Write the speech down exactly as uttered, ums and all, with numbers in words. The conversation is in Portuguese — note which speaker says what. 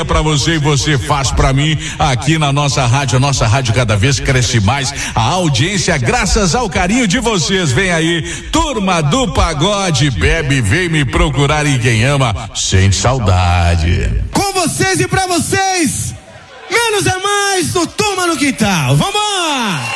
Speaker 1: pra você e você faz pra mim aqui na nossa rádio. A nossa rádio cada vez cresce mais. A audiência, graças ao carinho de vocês. Vem aí, Turma do Pagode. Bebe, vem me procurar e quem ama sente saudade.
Speaker 2: Com vocês e pra vocês, menos é mais do Turma no Quintal. Vamos!